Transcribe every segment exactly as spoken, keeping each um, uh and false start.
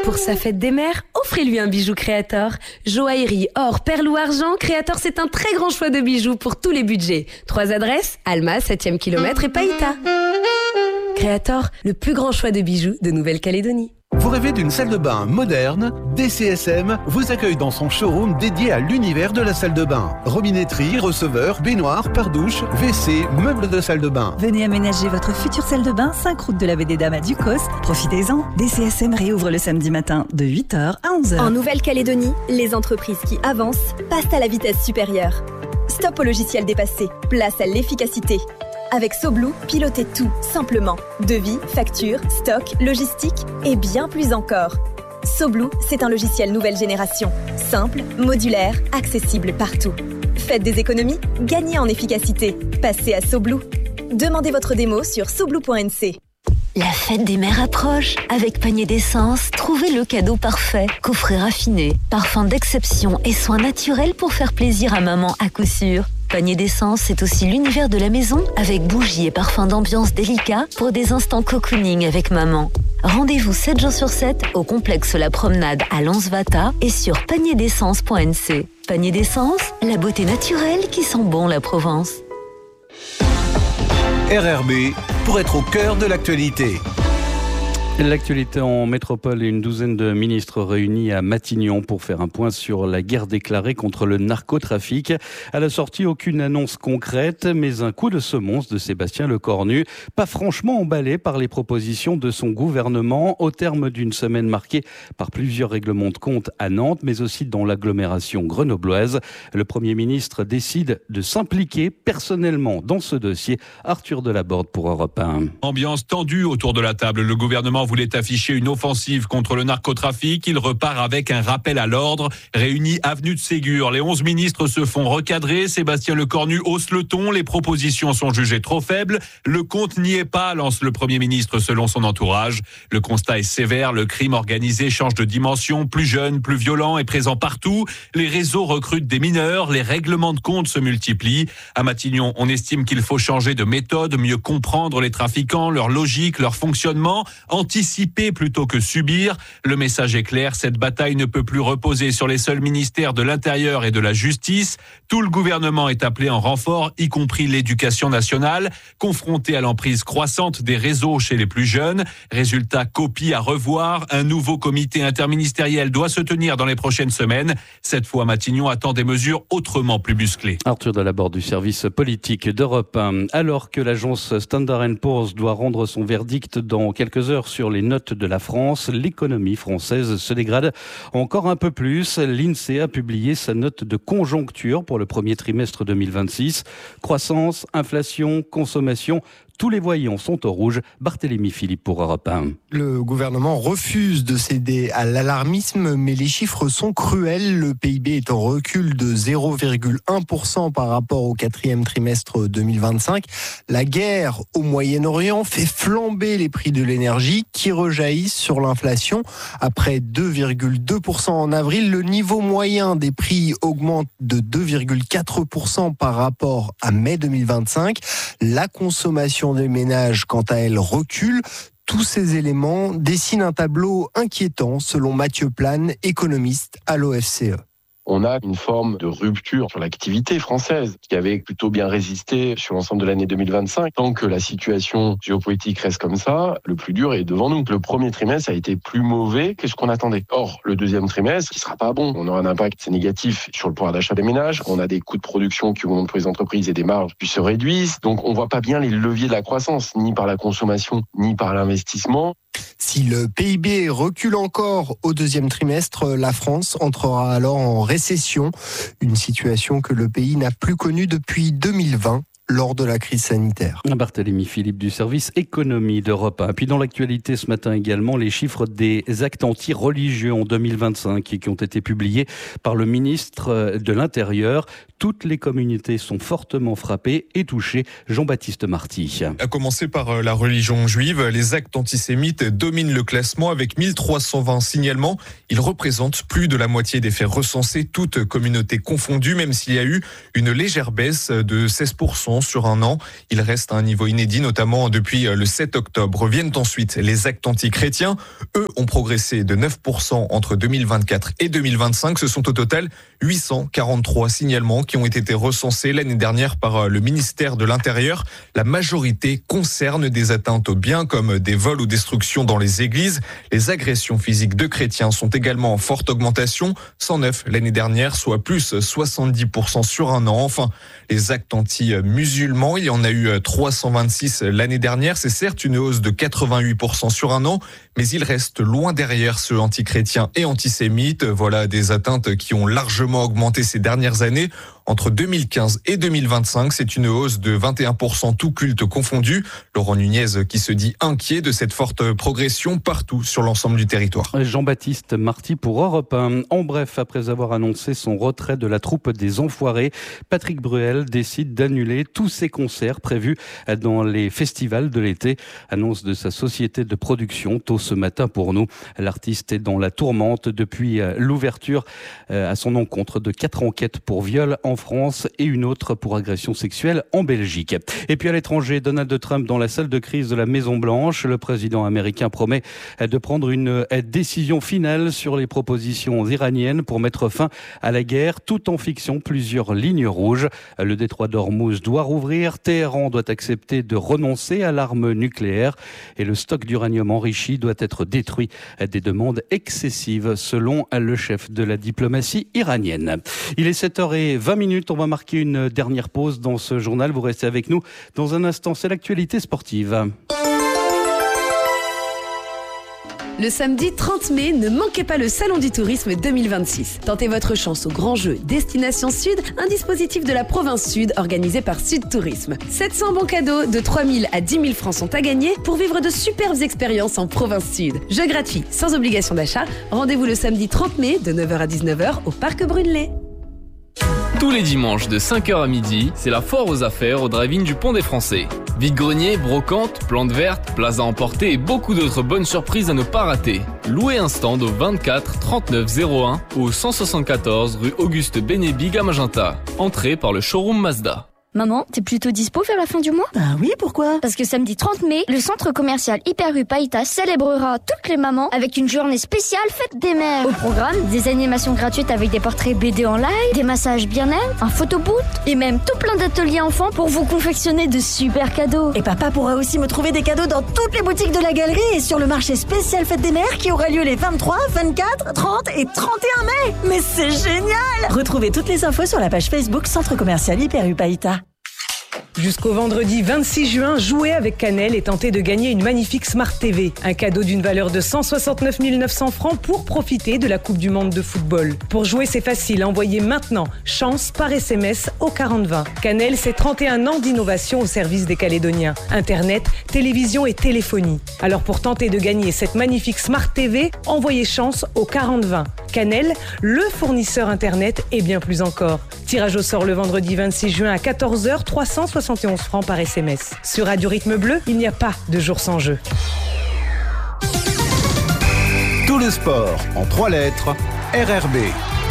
Pour sa fête des mères, offrez-lui un bijou Créator. Joaillerie, or, perles ou argent, Créator c'est un très grand choix de bijoux pour tous les budgets. Trois adresses, Alma, septième kilomètre et Païta. Créator, le plus grand choix de bijoux de Nouvelle-Calédonie. Vous rêvez d'une salle de bain moderne? D C S M vous accueille dans son showroom dédié à l'univers de la salle de bain. Robinetterie, receveur, baignoire, pare-douche, W C, meubles de salle de bain. Venez aménager votre future salle de bain, cinq route de la Baie des Dames à Ducos. Profitez-en. D C S M réouvre le samedi matin de huit heures à onze heures. En Nouvelle-Calédonie, les entreprises qui avancent passent à la vitesse supérieure. Stop au logiciel dépassé. Place à l'efficacité. Avec SoBlue, pilotez tout, simplement. Devis, factures, stock, logistique et bien plus encore. SoBlue, c'est un logiciel nouvelle génération. Simple, modulaire, accessible partout. Faites des économies, gagnez en efficacité. Passez à SoBlue. Demandez votre démo sur soblue point n c. La fête des mères approche. Avec Panier d'essence, trouvez le cadeau parfait. Coffret raffiné, parfum d'exception et soins naturels pour faire plaisir à maman à coup sûr. Panier d'essence, c'est aussi l'univers de la maison avec bougies et parfums d'ambiance délicats pour des instants cocooning avec maman. Rendez-vous sept jours sur sept au complexe La Promenade à Lansvata et sur panier d'essence point n c. Panier d'essence, la beauté naturelle qui sent bon la Provence. R R B, pour être au cœur de l'actualité. L'actualité en métropole et une douzaine de ministres réunis à Matignon pour faire un point sur la guerre déclarée contre le narcotrafic. À la sortie, aucune annonce concrète, mais un coup de semonce de Sébastien Lecornu, pas franchement emballé par les propositions de son gouvernement au terme d'une semaine marquée par plusieurs règlements de compte à Nantes, mais aussi dans l'agglomération grenobloise. Le Premier ministre décide de s'impliquer personnellement dans ce dossier. Arthur Delaborde pour Europe un. Ambiance tendue autour de la table. Le gouvernement voulait afficher une offensive contre le narcotrafic. Il repart avec un rappel à l'ordre. Réunis avenue de Ségur, les onze ministres se font recadrer. Sébastien Lecornu hausse le ton. Les propositions sont jugées trop faibles. Le compte n'y est pas, lance le Premier ministre selon son entourage. Le constat est sévère. Le crime organisé change de dimension. Plus jeune, plus violent et présent partout. Les réseaux recrutent des mineurs. Les règlements de compte se multiplient. À Matignon, on estime qu'il faut changer de méthode, mieux comprendre les trafiquants, leur logique, leur fonctionnement, anticiper plutôt que subir. Le message est clair, cette bataille ne peut plus reposer sur les seuls ministères de l'Intérieur et de la Justice. Tout le gouvernement est appelé en renfort, y compris l'Éducation nationale, confronté à l'emprise croissante des réseaux chez les plus jeunes. Résultat, copie à revoir. Un nouveau comité interministériel doit se tenir dans les prochaines semaines. Cette fois, Matignon attend des mesures autrement plus musclées. Arthur Delaborde du service politique d'Europe un. Alors que l'agence Standard and Poor's doit rendre son verdict dans quelques heures sur les notes de la France, l'économie française se dégrade encore un peu plus. L'INSEE a publié sa note de conjoncture pour le premier trimestre deux mille vingt-six. Croissance, inflation, consommation, tous les voyants sont au rouge. Barthélémy Philippe pour Europe un. Le gouvernement refuse de céder à l'alarmisme, mais les chiffres sont cruels. Le P I B est en recul de zéro virgule un pour cent par rapport au quatrième trimestre deux mille vingt-cinq. La guerre au Moyen-Orient fait flamber les prix de l'énergie qui rejaillissent sur l'inflation. Après deux virgule deux pour cent en avril, le niveau moyen des prix augmente de deux virgule quatre pour cent par rapport à mai deux mille vingt-cinq. La consommation des ménages, quant à elle, recule. Tous ces éléments dessinent un tableau inquiétant, selon Mathieu Plane, économiste à l'O F C E. On a une forme de rupture sur l'activité française qui avait plutôt bien résisté sur l'ensemble de l'année deux mille vingt-cinq. Tant que la situation géopolitique reste comme ça, le plus dur est devant nous. Le premier trimestre a été plus mauvais que ce qu'on attendait. Or, le deuxième trimestre, qui sera pas bon. On aura un impact négatif sur le pouvoir d'achat des ménages. On a des coûts de production qui augmentent pour les entreprises et des marges qui se réduisent. Donc, on voit pas bien les leviers de la croissance, ni par la consommation, ni par l'investissement. Si le P I B recule encore au deuxième trimestre, la France entrera alors en récession, une situation que le pays n'a plus connue depuis deux mille vingt. Lors de la crise sanitaire. Barthélémy Philippe du service économie d'Europe un. Puis dans l'actualité ce matin également, les chiffres des actes anti-religieux en deux mille vingt-cinq qui ont été publiés par le ministre de l'Intérieur. Toutes les communautés sont fortement frappées et touchées. Jean-Baptiste Marty. À commencer par la religion juive, les actes antisémites dominent le classement avec mille trois cent vingt signalements. Ils représentent plus de la moitié des faits recensés, toutes communautés confondues, même s'il y a eu une légère baisse de seize pour cent pour cent sur un an. Il reste à un niveau inédit, notamment depuis le sept octobre. Viennent ensuite les actes anti-chrétiens. Eux ont progressé de neuf pour cent entre deux mille vingt-quatre et deux mille vingt-cinq. Ce sont au total huit cent quarante-trois signalements qui ont été recensés l'année dernière par le ministère de l'Intérieur. La majorité concerne des atteintes aux biens comme des vols ou destructions dans les églises. Les agressions physiques de chrétiens sont également en forte augmentation. cent neuf l'année dernière, soit plus soixante-dix pour cent sur un an. Enfin, les actes anti-musulmans, il y en a eu trois cent vingt-six l'année dernière. C'est certes une hausse de quatre-vingt-huit pour cent sur un an, mais il reste loin derrière ceux anti-chrétiens et antisémites. Voilà des atteintes qui ont largement augmenté ces dernières années. Entre deux mille quinze et deux mille vingt-cinq, c'est une hausse de vingt et un pour cent tout culte confondu. Laurent Nunez qui se dit inquiet de cette forte progression partout sur l'ensemble du territoire. Jean-Baptiste Marty pour Europe un. En bref, après avoir annoncé son retrait de la troupe des Enfoirés, Patrick Bruel décide d'annuler tous ses concerts prévus dans les festivals de l'été. Annonce de sa société de production tôt ce matin pour nous. L'artiste est dans la tourmente depuis l'ouverture à son encontre de quatre enquêtes pour viol en France et une autre pour agression sexuelle en Belgique. Et puis à l'étranger, Donald Trump dans la salle de crise de la Maison-Blanche. Le président américain promet de prendre une décision finale sur les propositions iraniennes pour mettre fin à la guerre, tout en fixant plusieurs lignes rouges. Le détroit d'Ormuz doit rouvrir, Téhéran doit accepter de renoncer à l'arme nucléaire et le stock d'uranium enrichi doit être détruit. Des demandes excessives selon le chef de la diplomatie iranienne. Il est sept heures vingt minutes. On va marquer une dernière pause dans ce journal. Vous restez avec nous. Dans un instant, c'est l'actualité sportive. Le samedi trente mai, ne manquez pas le Salon du Tourisme deux mille vingt-six. Tentez votre chance au grand jeu Destination Sud, un dispositif de la province Sud organisé par Sud Tourisme. sept cents bons cadeaux de trois mille à dix mille francs sont à gagner pour vivre de superbes expériences en province Sud. Jeux gratuits, sans obligation d'achat. Rendez-vous le samedi trente mai de neuf heures à dix-neuf heures au Parc Brunelay. Tous les dimanches de cinq heures à midi, c'est la foire aux affaires au drive-in du Pont des Français. Vide-grenier, brocante, plantes vertes, plaza emporté et beaucoup d'autres bonnes surprises à ne pas rater. Louez un stand au vingt-quatre trente-neuf zéro un ou au cent soixante-quatorze rue Auguste Bénébig à Magenta. Entrée par le showroom Mazda. Maman, t'es plutôt dispo vers la fin du mois? Bah oui, pourquoi? Parce que samedi trente mai, le centre commercial Hyper U Païta célébrera toutes les mamans avec une journée spéciale fête des mères. Au programme, des animations gratuites avec des portraits B D en live, des massages bien-être, un photoboot et même tout plein d'ateliers enfants pour vous confectionner de super cadeaux. Et papa pourra aussi me trouver des cadeaux dans toutes les boutiques de la galerie et sur le marché spécial fête des mères qui aura lieu les vingt-trois, vingt-quatre, trente et trente et un mai. Mais c'est génial! Retrouvez toutes les infos sur la page Facebook Centre commercial Hyper U Païta. Jusqu'au vendredi vingt-six juin, jouez avec Canel et tentez de gagner une magnifique Smart T V. Un cadeau d'une valeur de cent soixante-neuf mille neuf cents francs pour profiter de la Coupe du Monde de football. Pour jouer, c'est facile. Envoyez maintenant chance par S M S au quarante vingt. Canel, c'est trente et un ans d'innovation au service des Calédoniens. Internet, télévision et téléphonie. Alors pour tenter de gagner cette magnifique Smart T V, envoyez chance au quarante vingt. Canel, le fournisseur Internet et bien plus encore. Tirage au sort le vendredi vingt-six juin à quatorze heures, trois cent soixante et onze francs par S M S. Sur Radio Rythme Bleu, il n'y a pas de jour sans jeu. Tout le sport en trois lettres, R R B.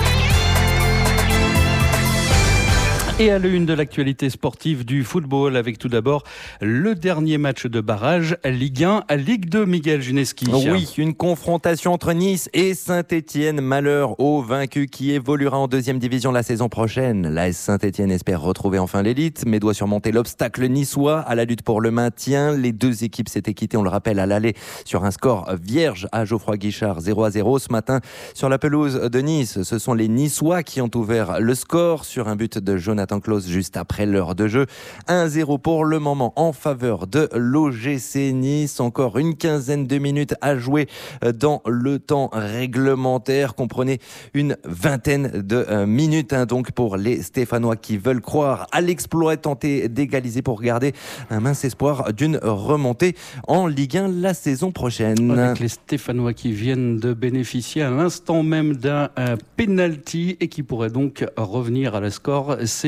Et à l'une de l'actualité sportive du football, avec tout d'abord le dernier match de barrage Ligue un à Ligue deux, Miguel Juneski. Oui, une confrontation entre Nice et Saint-Etienne. Malheur au vaincu qui évoluera en deuxième division la saison prochaine. L'A S Saint-Etienne espère retrouver enfin l'élite, mais doit surmonter l'obstacle niçois à la lutte pour le maintien. Les deux équipes s'étaient quittées, on le rappelle, à l'aller sur un score vierge à Geoffroy Guichard, zéro à zéro. Ce matin, sur la pelouse de Nice, ce sont les Niçois qui ont ouvert le score sur un but de Jonathan Claus juste après l'heure de jeu. un zéro pour le moment en faveur de l'O G C Nice. Encore une quinzaine de minutes à jouer dans le temps réglementaire. Comprenez une vingtaine de minutes hein, donc pour les Stéphanois qui veulent croire à l'exploit, tenter d'égaliser pour garder un mince espoir d'une remontée en Ligue un la saison prochaine. Avec les Stéphanois qui viennent de bénéficier à l'instant même d'un euh, penalty et qui pourrait donc revenir à la score. C'est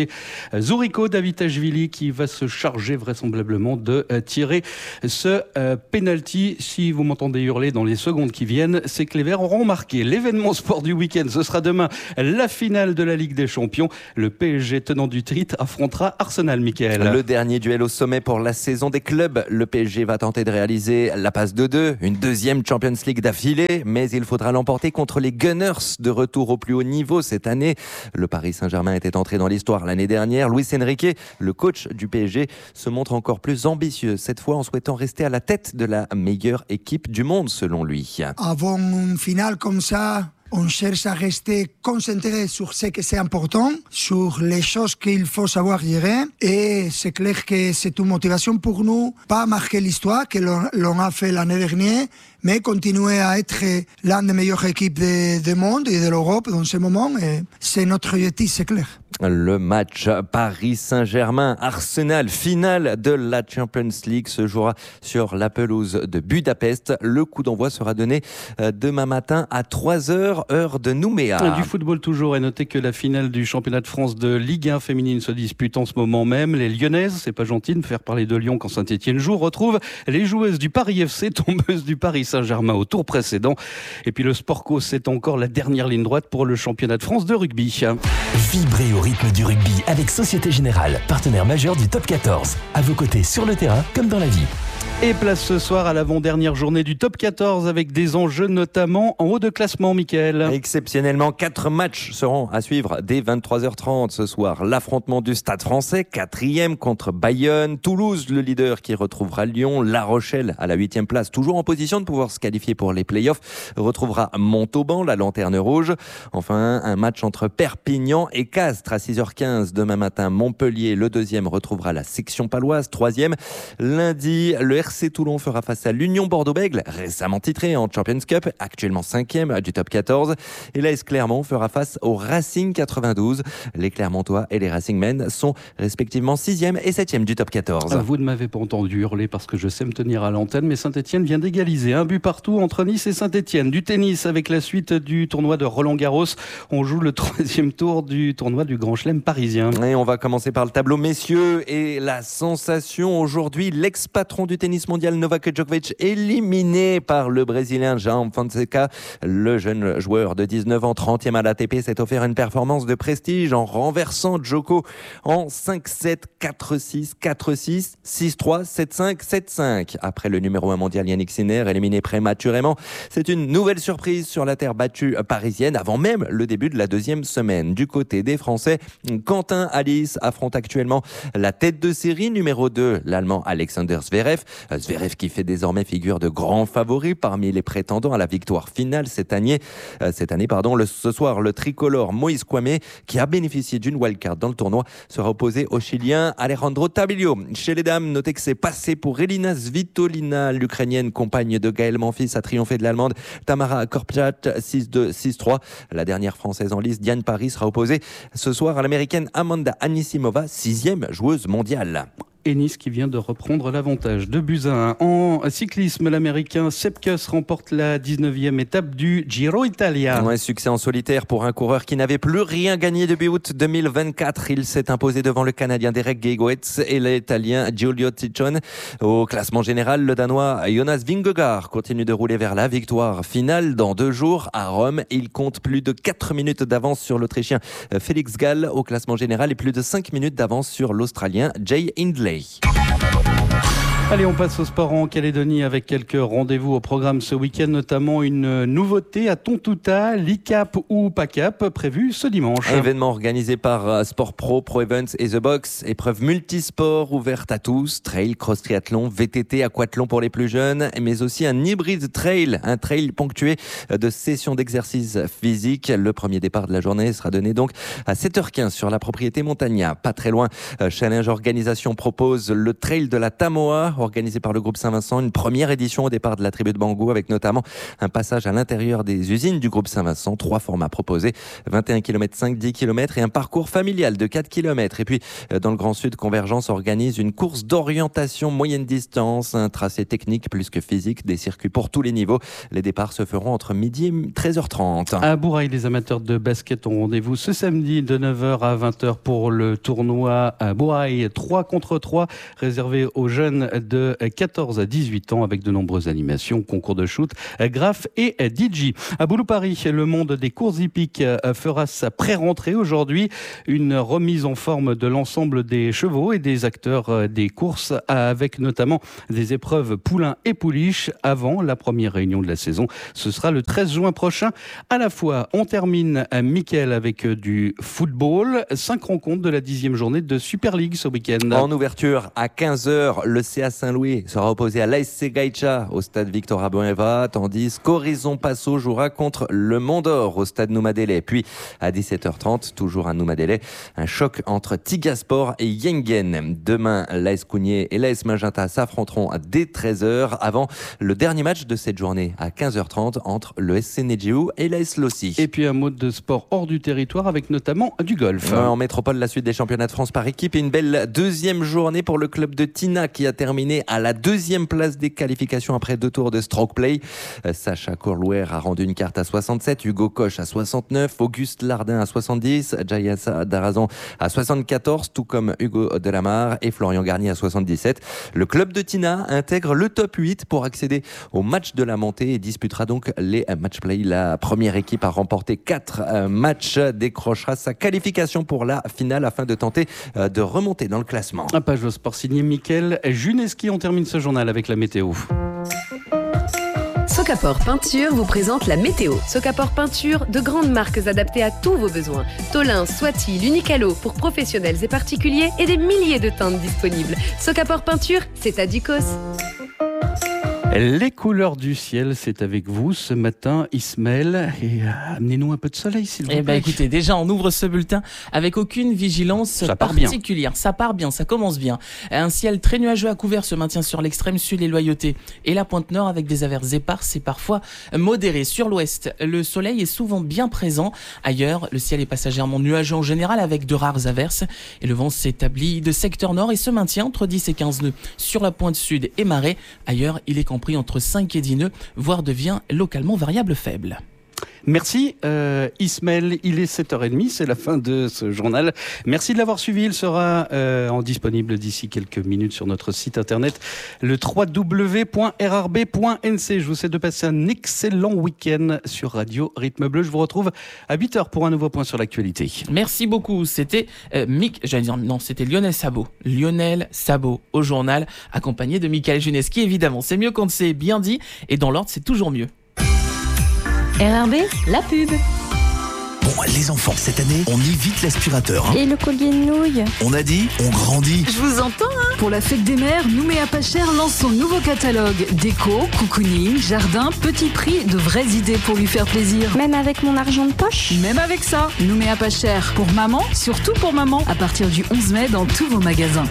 Zuriko Davitashvili qui va se charger vraisemblablement de euh, tirer ce euh, penalty. Si vous m'entendez hurler dans les secondes qui viennent, c'est que les Verts auront marqué. L'événement sport du week-end, ce sera demain la finale de la Ligue des Champions. Le P S G tenant du titre affrontera Arsenal, Mickaël. Le dernier duel au sommet pour la saison des clubs. Le P S G va tenter de réaliser la passe de deux, une deuxième Champions League d'affilée, mais il faudra l'emporter contre les Gunners de retour au plus haut niveau cette année. Le Paris Saint-Germain était entré dans l'histoire l'année dernière. Luis Enrique, le coach du P S G, se montre encore plus ambitieux, cette fois en souhaitant rester à la tête de la meilleure équipe du monde, selon lui. Avant une finale comme ça, on cherche à rester concentré sur ce que c'est important, sur les choses qu'il faut savoir gérer. Et c'est clair que c'est une motivation pour nous, pas marquer l'histoire, que l'on, l'on a fait l'année dernière, mais continuer à être l'une des meilleures équipes du monde et de l'Europe dans ce moment. Et c'est notre objectif, c'est clair. Le match Paris Saint-Germain-Arsenal, finale de la Champions League, se jouera sur la pelouse de Budapest. Le coup d'envoi sera donné demain matin à trois heures, heure de Nouméa. Du football toujours, et notez que la finale du championnat de France de Ligue un féminine se dispute en ce moment même. Les Lyonnaises, c'est pas gentil de faire parler de Lyon quand Saint-Etienne joue, retrouvent les joueuses du Paris F C, tombeuses du Paris Saint-Germain au tour précédent. Et puis le Sportco, c'est encore la dernière ligne droite pour le championnat de France de rugby. Vibrez au rythme du rugby avec Société Générale, partenaire majeur du Top quatorze. À vos côtés sur le terrain comme dans la vie. Et place ce soir à l'avant-dernière journée du Top quatorze avec des enjeux notamment en haut de classement, Mickaël. Exceptionnellement, quatre matchs seront à suivre dès vingt-trois heures trente ce soir. L'affrontement du Stade français, quatrième contre Bayonne. Toulouse, le leader qui retrouvera Lyon. La Rochelle à la huitième place, toujours en position de pouvoir se qualifier pour les playoffs, retrouvera Montauban, la lanterne rouge. Enfin, un match entre Perpignan et Castres à six heures quinze demain matin. Montpellier, le deuxième, retrouvera la section paloise. Troisième, lundi, le R C Toulon fera face à l'Union Bordeaux-Bègles, récemment titré en Champions Cup, actuellement cinquième du Top quatorze. Et l'A S Clermont fera face au Racing quatre-vingt-douze. Les Clermontois et les Racing Men sont respectivement sixième et septième du Top quatorze. Vous ne m'avez pas entendu hurler parce que je sais me tenir à l'antenne, mais Saint-Etienne vient d'égaliser. Un but partout entre Nice et Saint-Etienne. Du tennis avec la suite du tournoi de Roland-Garros. On joue le troisième tour du tournoi du Grand Chelem parisien. Et on va commencer par le tableau messieurs et la sensation aujourd'hui, l'ex-patron du tennis mondial Novak Djokovic éliminé par le Brésilien João Fonseca. Le jeune joueur de dix-neuf ans, trentième à l'A T P, s'est offert une performance de prestige en renversant Djoko en cinq sept, quatre six, quatre six, six trois, sept cinq, sept cinq. Après le numéro un mondial Yannick Sinner, éliminé prématurément, c'est une nouvelle surprise sur la terre battue parisienne avant même le début de la deuxième semaine. Du côté des Français, Quentin Alice affronte actuellement la tête de série numéro deux, l'Allemand Alexander Zverev. Zverev qui fait désormais figure de grand favori parmi les prétendants à la victoire finale cette année. Cette année pardon, le, ce soir, le tricolore Moïse Kwame, qui a bénéficié d'une wildcard dans le tournoi, sera opposé au Chilien Alejandro Tabilio. Chez les dames, notez que c'est passé pour Elina Svitolina, l'Ukrainienne compagne de Gaël Monfils, a triomphé de l'Allemande Tamara Korpchat six deux, six trois. La dernière Française en lice, Diane Paris, sera opposée ce soir à l'Américaine Amanda Anisimova, sixième joueuse mondiale. Et Nice qui vient de reprendre l'avantage de buts à un. En cyclisme, l'Américain Sepp Kuss remporte la dix-neuvième étape du Giro Italia. Ouais, succès en solitaire pour un coureur qui n'avait plus rien gagné depuis août deux mille vingt-quatre. Il s'est imposé devant le Canadien Derek Geigowitz et l'Italien Giulio Ciccone. Au classement général, le Danois Jonas Vingegaard continue de rouler vers la victoire finale dans deux jours à Rome. Il compte plus de quatre minutes d'avance sur l'Autrichien Félix Gall au classement général et plus de cinq minutes d'avance sur l'Australien Jay Hindley. Allez, on passe au sport en Calédonie avec quelques rendez-vous au programme ce week-end, notamment une nouveauté à Tontouta, l'I C A P ou P A C A P, prévu ce dimanche. Événement organisé par Sport Pro, Pro Events et The Box. Épreuve multisport ouverte à tous, trail, cross triathlon, V T T, aquathlon pour les plus jeunes, mais aussi un hybride trail, un trail ponctué de sessions d'exercice physique. Le premier départ de la journée sera donné donc à sept heures quinze sur la propriété Montagna. Pas très loin, Challenge Organisation propose le trail de la Tamoa organisé par le groupe Saint-Vincent. Une première édition au départ de la tribu de Bango, avec notamment un passage à l'intérieur des usines du groupe Saint-Vincent. Trois formats proposés, vingt et un kilomètres cinq, dix kilomètres et un parcours familial de quatre kilomètres. Et puis, dans le Grand Sud, Convergence organise une course d'orientation moyenne distance, un tracé technique plus que physique, des circuits pour tous les niveaux. Les départs se feront entre midi et treize heures trente. À Bourail, les amateurs de basket ont rendez-vous ce samedi de neuf heures à vingt heures pour le tournoi à Bourail trois contre trois, réservé aux jeunes de quatorze à dix-huit ans, avec de nombreuses animations, concours de shoot, graph et D J. À Boulou-Paris, le monde des courses hippiques fera sa pré-rentrée aujourd'hui. Une remise en forme de l'ensemble des chevaux et des acteurs des courses, avec notamment des épreuves poulains et pouliches avant la première réunion de la saison. Ce sera le treize juin prochain. À la fois, on termine à Mickaël avec du football. Cinq rencontres de la dixième journée de Super League ce week-end. En ouverture, à quinze heures, le C A Saint-Louis sera opposé à l'A S C Gaïcha au stade Victor Abueva, tandis qu'Horizon Passo jouera contre le Mont d'Or au stade Noumadélé. Puis, à dix-sept heures trente, toujours à Noumadélé, un choc entre Tigasport et Yengen. Demain, l'A S Cougnier et l'A S Magenta s'affronteront dès treize heures avant le dernier match de cette journée à quinze heures trente entre le S C Nedjiou et l'A S Lossi. Et puis un mot de sport hors du territoire avec notamment du golf. En métropole, la suite des championnats de France par équipe et une belle deuxième journée pour le club de Tina qui a terminé à la deuxième place des qualifications après deux tours de stroke play. Sacha Courlouer a rendu une carte à soixante-sept, Hugo Koch à soixante-neuf, Auguste Lardin à soixante-dix, Jayasa Darazan à soixante-quatorze, tout comme Hugo Delamare et Florian Garnier à soixante-dix-sept. Le club de Tina intègre le top huit pour accéder au match de la montée et disputera donc les match play. La première équipe a remporté quatre matchs, décrochera sa qualification pour la finale afin de tenter de remonter dans le classement. Un page au sport signé Mickaël Juneski. On termine ce journal avec la météo. Socapor Peinture vous présente la météo. Socapor Peinture, de grandes marques adaptées à tous vos besoins. Tolin, Swati, l'Unicalo pour professionnels et particuliers et des milliers de teintes disponibles. Socapor Peinture, c'est à Ducos. Les couleurs du ciel, c'est avec vous ce matin, Ismaël. Et euh, amenez-nous un peu de soleil, s'il vous plaît. Eh ben, écoutez, déjà, on ouvre ce bulletin avec aucune vigilance ça particulière. Ça part bien, ça commence bien. Un ciel très nuageux à couvert se maintient sur l'extrême sud et Loyauté et la pointe nord avec des averses éparses et parfois modérées. Sur l'ouest, le soleil est souvent bien présent. Ailleurs, le ciel est passagèrement nuageux en général avec de rares averses et le vent s'établit de secteur nord et se maintient entre dix et quinze nœuds sur la pointe sud et marée. Ailleurs, il est compris entre cinq et dix nœuds, voire devient localement variable faible. Merci euh, Ismaël, il est sept heures trente, c'est la fin de ce journal. Merci de l'avoir suivi, il sera euh, en disponible d'ici quelques minutes sur notre site internet, le w w w point r r b point n c. Je vous souhaite de passer un excellent week-end sur Radio Rythme Bleu. Je vous retrouve à huit heures pour un nouveau point sur l'actualité. Merci beaucoup, c'était euh, Mick, j'allais dire non, c'était Lionel Sabot. Lionel Sabot au journal, accompagné de Mickaël Juneski, évidemment. C'est mieux quand c'est bien dit et dans l'ordre, c'est toujours mieux. R R B, la pub. Bon, les enfants, cette année, on évite l'aspirateur. Hein. Et le collier de nouilles. On a dit, on grandit. Je vous entends, hein. Pour la fête des mères, Nouméa Pas Cher lance son nouveau catalogue. Déco, cocooning, jardin, petit prix, de vraies idées pour lui faire plaisir. Même avec mon argent de poche. Même avec ça, Nouméa Pas Cher. Pour maman, surtout pour maman. À partir du onze mai dans tous vos magasins.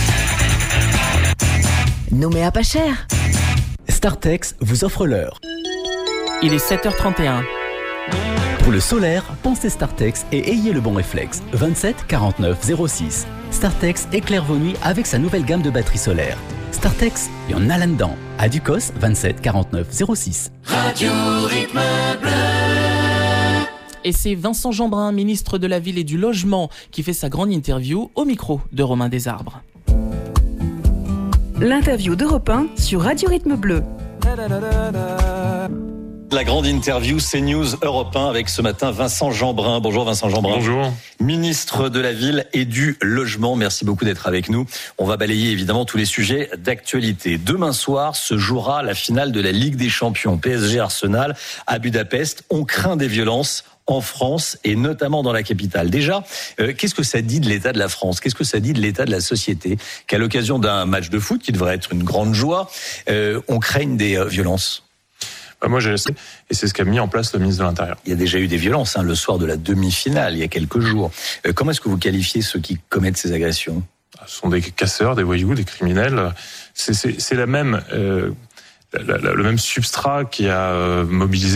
Nouméa Pas Cher. Startex vous offre l'heure. Il est sept heures trente et un. Pour le solaire, pensez Startex et ayez le bon réflexe. vingt-sept quarante-neuf zéro six. Startex éclaire vos nuits avec sa nouvelle gamme de batteries solaires. Startex, il y en a là-dedans. À Ducos, vingt-sept quarante-neuf zéro six. Radio Rythme Bleu. Et c'est Vincent Jeanbrun, ministre de la Ville et du Logement, qui fait sa grande interview au micro de Romain Desarbres. L'interview d'Europe un sur Radio Rythme Bleu. La grande interview CNews Europe un avec ce matin Vincent Jeanbrun. Bonjour Vincent Jeanbrun. Bonjour. Ministre de la Ville et du Logement. Merci beaucoup d'être avec nous. On va balayer évidemment tous les sujets d'actualité. Demain soir se jouera la finale de la Ligue des Champions. P S G Arsenal à Budapest. On craint des violences en France et notamment dans la capitale. Déjà, euh, qu'est-ce que ça dit de l'état de la France ? Qu'est-ce que ça dit de l'état de la société ? Qu'à l'occasion d'un match de foot qui devrait être une grande joie, euh, on craigne des euh, violences ? Bah moi, je sais, et c'est ce qu'a mis en place le ministre de l'Intérieur. Il y a déjà eu des violences, hein, le soir de la demi-finale, il y a quelques jours. Euh, comment est-ce que vous qualifiez ceux qui commettent ces agressions ? Ce sont des casseurs, des voyous, des criminels. C'est, c'est, c'est la même, euh, la, la, le même substrat qui a mobilisé